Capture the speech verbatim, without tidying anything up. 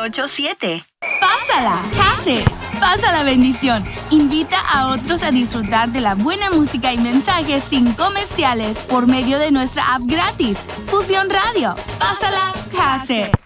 ocho siete. ¡Pásala! ¡Case! Pasa la bendición. Invita a otros a disfrutar de la buena música y mensajes sin comerciales por medio de nuestra app gratis, Fusión Radio. ¡Pásala! ¡Case!